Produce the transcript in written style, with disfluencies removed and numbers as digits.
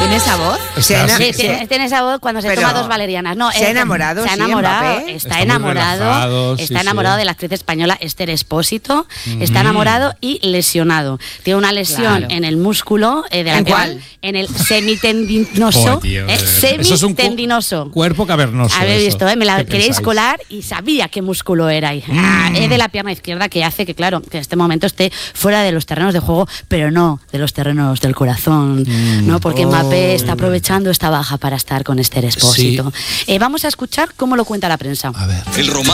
¿Tiene esa voz? Sí, tiene esa voz cuando se toma 2 valerianas. No, se ha enamorado, está enamorado de la actriz española Esther Expósito. Está enamorado y lesionado. Tiene una lesión en el músculo de la ¿cuál? En el semitendinoso. Semitendinoso. Cuerpo cavernoso. Habéis visto, me la queréis colar y sabía qué músculo era. Es de la pierna izquierda, que hace que, claro, que en este momento esté fuera de los terrenos de juego, pero no de los terrenos del corazón, ¿no? Porque Mbappé está aprovechando esta baja para estar con Esther Expósito. Vamos a escuchar cómo lo cuenta la prensa. A ver.